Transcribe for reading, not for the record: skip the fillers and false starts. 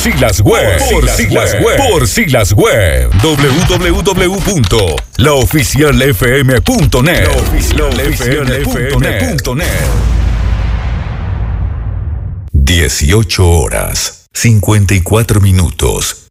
Silas Web. Por Silas Web. www.laoficialfm.net. 18 horas, 54 minutos.